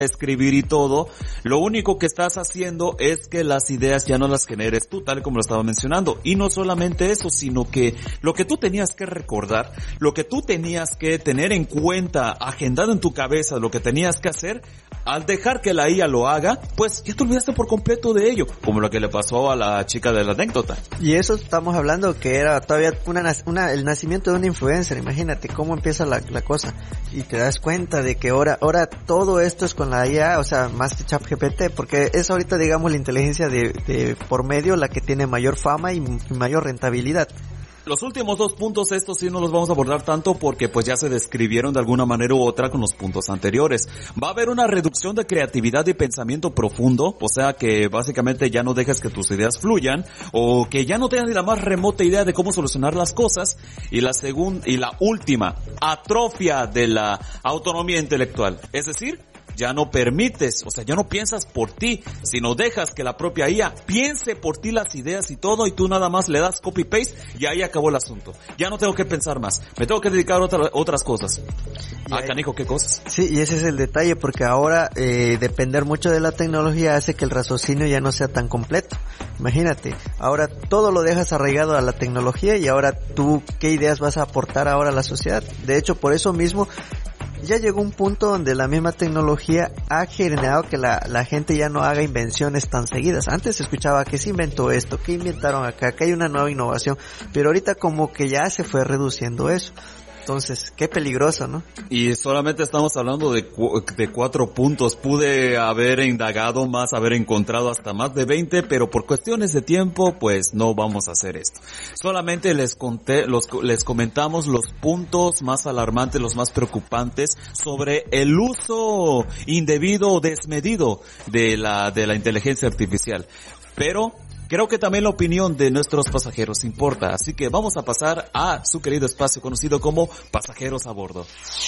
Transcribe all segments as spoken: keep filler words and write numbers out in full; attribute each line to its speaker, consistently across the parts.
Speaker 1: escribir y todo, lo único que estás haciendo es que las ideas ya no las generes tú, tal como lo estaba mencionando. Y no solamente eso, sino que lo que tú tenías que recordar, lo que tú tenías que tener en cuenta, agendado en tu cabeza, lo que tenías que hacer, al dejar que la I A lo haga, pues ya te olvidaste por completo de ello, como lo que le pasó a la chica de la anécdota.
Speaker 2: Y eso estamos hablando que era todavía una, una el nacimiento de una influencer. Imagínate cómo empieza la, la cosa, y te das cuenta de que ahora, ahora todo esto es con la I A, o sea, más que ChatGPT, porque es ahorita, digamos, la inteligencia de, de por medio la que tiene mayor fama y, y mayor rentabilidad.
Speaker 1: Los últimos dos puntos, estos sí no los vamos a abordar tanto porque pues ya se describieron de alguna manera u otra con los puntos anteriores. Va a haber una reducción de creatividad y pensamiento profundo, o sea que básicamente ya no dejes que tus ideas fluyan, o que ya no tengas ni la más remota idea de cómo solucionar las cosas. Y la segunda, y la última, atrofia de la autonomía intelectual. Es decir, ya no permites, o sea, ya no piensas por ti, sino dejas que la propia I A piense por ti las ideas y todo, y tú nada más le das copy-paste y ahí acabó el asunto. Ya no tengo que pensar más, me tengo que dedicar a otra, otras cosas. Ah, ahí, canijo, ¿qué cosas?
Speaker 2: Sí, y ese es el detalle, porque ahora eh, depender mucho de la tecnología hace que el raciocinio ya no sea tan completo. Imagínate, ahora todo lo dejas arraigado a la tecnología, y ahora tú, ¿qué ideas vas a aportar ahora a la sociedad? De hecho, por eso mismo, ya llegó un punto donde la misma tecnología ha generado que la, la gente ya no haga invenciones tan seguidas. Antes se escuchaba que se inventó esto, que inventaron acá, que hay una nueva innovación, pero ahorita como que ya se fue reduciendo eso. Entonces, qué peligroso, ¿no?
Speaker 1: Y solamente estamos hablando de, cu- de cuatro puntos. Pude haber indagado más, haber encontrado hasta más de veinte, pero por cuestiones de tiempo, pues no vamos a hacer esto. Solamente les conté, los, les comentamos los puntos más alarmantes, los más preocupantes sobre el uso indebido o desmedido de la, de la inteligencia artificial. Pero creo que también la opinión de nuestros pasajeros importa, así que vamos a pasar a su querido espacio conocido como Pasajeros a Bordo.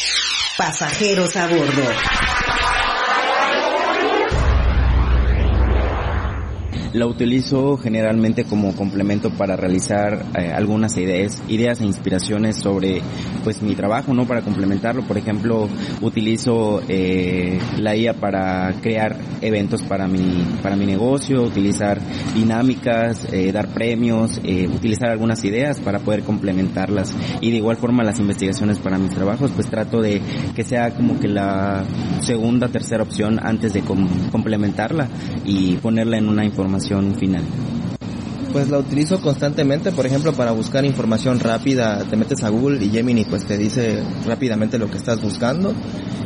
Speaker 3: Pasajeros a Bordo.
Speaker 4: La utilizo generalmente como complemento para realizar eh, algunas ideas, ideas e inspiraciones sobre pues mi trabajo, ¿no? Para complementarlo. Por ejemplo, utilizo eh, la I A para crear eventos para mi para mi negocio, utilizar dinámicas, eh, dar premios, eh, utilizar algunas ideas para poder complementarlas. Y de igual forma las investigaciones para mis trabajos, pues trato de que sea como que la segunda, tercera opción antes de com- complementarla y ponerla en una información final.
Speaker 5: Pues la utilizo constantemente, por ejemplo, para buscar información rápida. Te metes a Google y Gemini pues te dice rápidamente lo que estás buscando.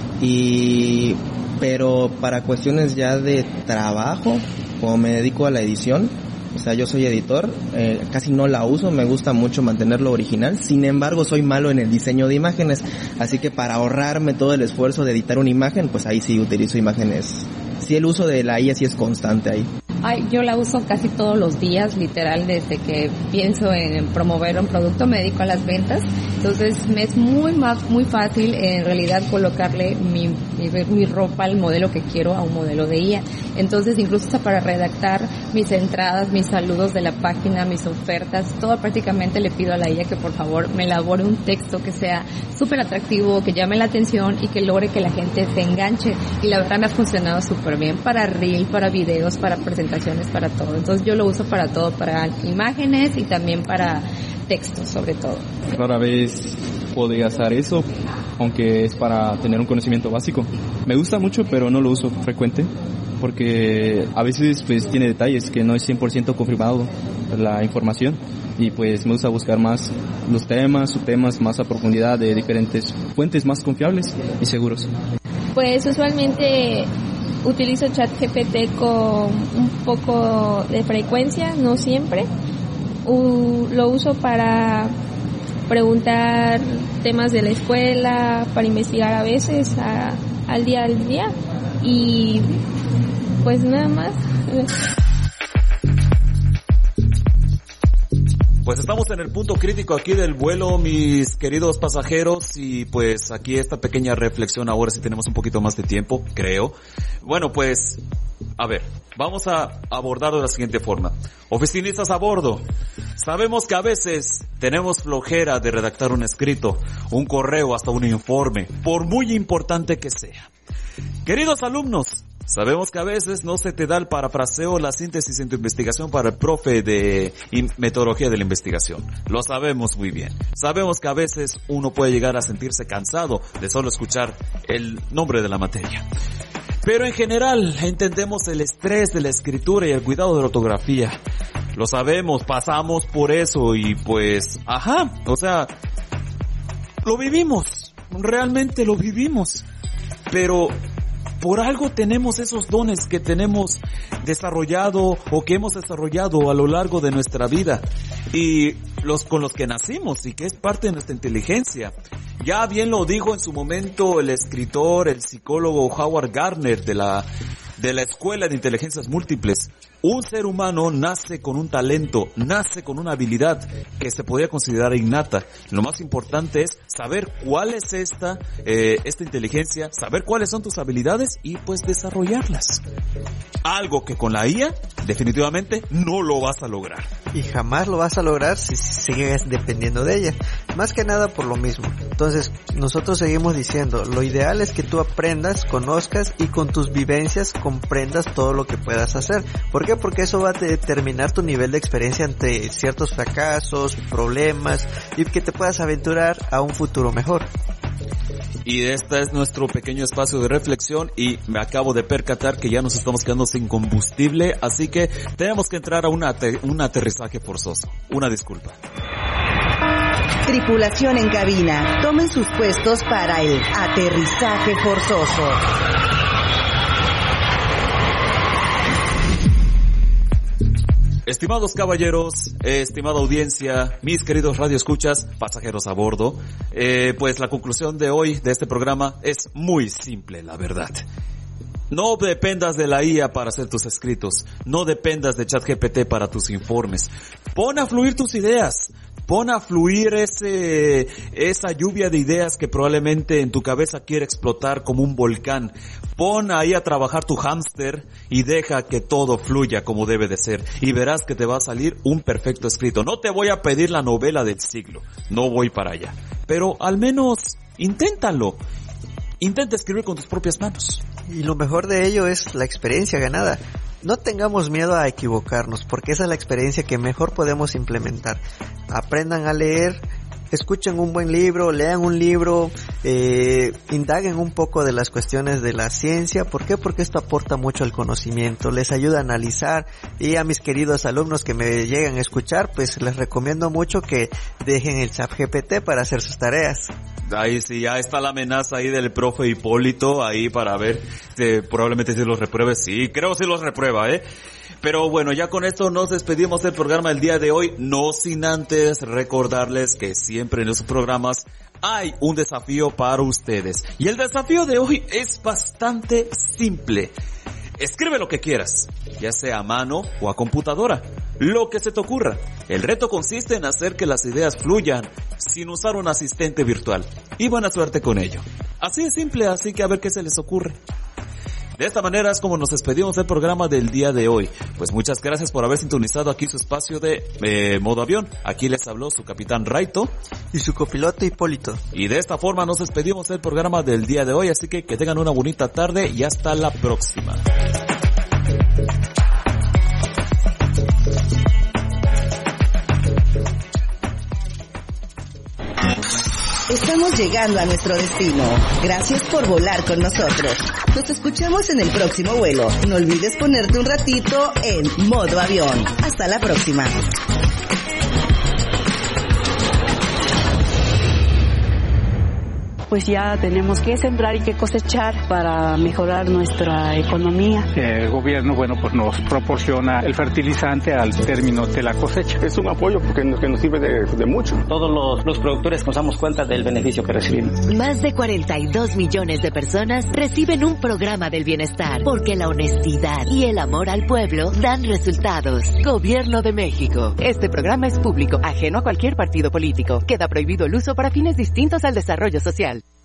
Speaker 5: Y pero para cuestiones ya de trabajo, como me dedico a la edición, o sea, yo soy editor, eh, casi no la uso, me gusta mucho mantenerlo original. Sin embargo, soy malo en el diseño de imágenes, así que para ahorrarme todo el esfuerzo de editar una imagen, pues ahí sí utilizo imágenes. Sí, el uso de la I A sí es constante ahí.
Speaker 6: Ay, yo la uso casi todos los días, literal, desde que pienso en promover un producto, me dedico a las ventas. Entonces me es muy más, muy fácil en realidad colocarle mi, mi, mi ropa al modelo que quiero a un modelo de I A. Entonces incluso hasta para redactar mis entradas, mis saludos de la página, mis ofertas, todo prácticamente le pido a la I A que por favor me elabore un texto que sea súper atractivo, que llame la atención y que logre que la gente se enganche. Y la verdad me ha funcionado súper bien para reel, para videos, para presentaciones, para todo. Entonces yo lo uso para todo, para imágenes y también para textos sobre todo.
Speaker 7: Rara vez podría hacer eso, aunque es para tener un conocimiento básico. Me gusta mucho, pero no lo uso frecuente, porque a veces pues tiene detalles que no es cien por ciento confirmado la información, y pues me gusta buscar más los temas, subtemas más a profundidad de diferentes fuentes más confiables y seguros.
Speaker 8: Pues usualmente utilizo ChatGPT con un poco de frecuencia, no siempre. Uh, lo uso para preguntar temas de la escuela, para investigar a veces a, al día al día, y pues nada más.
Speaker 1: Pues estamos en el punto crítico aquí del vuelo, mis queridos pasajeros, y pues aquí esta pequeña reflexión, ahora sí tenemos un poquito más de tiempo, creo. Bueno, pues, a ver, vamos a abordarlo de la siguiente forma. Oficinistas a bordo, sabemos que a veces tenemos flojera de redactar un escrito, un correo, hasta un informe, por muy importante que sea. Queridos alumnos, sabemos que a veces no se te da el parafraseo, la síntesis en tu investigación para el profe de metodología de la investigación. Lo sabemos muy bien. Sabemos que a veces uno puede llegar a sentirse cansado de solo escuchar el nombre de la materia. Pero en general entendemos el estrés de la escritura y el cuidado de la ortografía. Lo sabemos, pasamos por eso y pues, ajá, o sea, lo vivimos, realmente lo vivimos. Pero por algo tenemos esos dones que tenemos desarrollado o que hemos desarrollado a lo largo de nuestra vida y los con los que nacimos y que es parte de nuestra inteligencia. Ya bien lo dijo en su momento el escritor, el psicólogo Howard Gardner de la de la Escuela de Inteligencias Múltiples. Un ser humano nace con un talento, nace con una habilidad que se podría considerar innata. Lo más importante es saber cuál es esta, eh, esta inteligencia, saber cuáles son tus habilidades y pues desarrollarlas. Algo que con la I A definitivamente no lo vas a lograr.
Speaker 2: Y jamás lo vas a lograr si sigues dependiendo de ella. Más que nada por lo mismo. Entonces, nosotros seguimos diciendo, lo ideal es que tú aprendas, conozcas y con tus vivencias comprendas todo lo que puedas hacer. ¿Por qué? Porque eso va a determinar tu nivel de experiencia ante ciertos fracasos, problemas y que te puedas aventurar a un futuro mejor.
Speaker 1: Y este es nuestro pequeño espacio de reflexión y me acabo de percatar que ya nos estamos quedando sin combustible, así que tenemos que entrar a un, ater- un aterrizaje forzoso. Una disculpa.
Speaker 3: Tripulación en cabina, tomen sus puestos para el aterrizaje forzoso.
Speaker 1: Estimados caballeros, eh, estimada audiencia, mis queridos radioescuchas, pasajeros a bordo, eh, pues la conclusión de hoy de este programa es muy simple, la verdad. No dependas de la I A para hacer tus escritos, no dependas de ChatGPT para tus informes. Pon a fluir tus ideas. Pon a fluir ese, esa lluvia de ideas que probablemente en tu cabeza quiere explotar como un volcán. Pon ahí a trabajar tu hámster y deja que todo fluya como debe de ser. Y verás que te va a salir un perfecto escrito. No te voy a pedir la novela del siglo. No voy para allá. Pero al menos inténtalo. Intenta escribir con tus propias manos.
Speaker 2: Y lo mejor de ello es la experiencia ganada. No tengamos miedo a equivocarnos, porque esa es la experiencia que mejor podemos implementar. Aprendan a leer, escuchen un buen libro, lean un libro, eh, indaguen un poco de las cuestiones de la ciencia. ¿Por qué? Porque esto aporta mucho al conocimiento, les ayuda a analizar. Y a mis queridos alumnos que me llegan a escuchar, pues les recomiendo mucho que dejen el ChatGPT para hacer sus tareas.
Speaker 1: Ahí sí, ya está la amenaza ahí del profe Hipólito, ahí para ver, eh, probablemente si los repruebe, sí, creo si los reprueba, eh. Pero bueno, ya con esto nos despedimos del programa del día de hoy, no sin antes recordarles que siempre en esos programas hay un desafío para ustedes. Y el desafío de hoy es bastante simple. Escribe lo que quieras, ya sea a mano o a computadora, lo que se te ocurra. El reto consiste en hacer que las ideas fluyan sin usar un asistente virtual. Y buena suerte con ello. Así de simple, así que a ver qué se les ocurre. De esta manera es como nos despedimos del programa del día de hoy. Pues muchas gracias por haber sintonizado aquí su espacio de eh, modo avión. Aquí les habló su capitán Raito
Speaker 2: y su copiloto Hipólito.
Speaker 1: Y de esta forma nos despedimos del programa del día de hoy. Así que que tengan una bonita tarde y hasta la próxima.
Speaker 3: Estamos llegando a nuestro destino. Gracias por volar con nosotros. Nos escuchamos en el próximo vuelo. No olvides ponerte un ratito en modo avión. Hasta la próxima.
Speaker 9: Pues ya tenemos que sembrar y que cosechar para mejorar nuestra economía.
Speaker 10: El gobierno, bueno, pues nos proporciona el fertilizante al término de la cosecha.
Speaker 11: Es un apoyo porque nos, que nos sirve de, de mucho.
Speaker 12: Todos los, los productores nos damos cuenta del beneficio que recibimos.
Speaker 13: Más de cuarenta y dos millones de personas reciben un programa del bienestar porque la honestidad y el amor al pueblo dan resultados. Gobierno de México. Este programa es público, ajeno a cualquier partido político. Queda prohibido el uso para fines distintos al desarrollo social.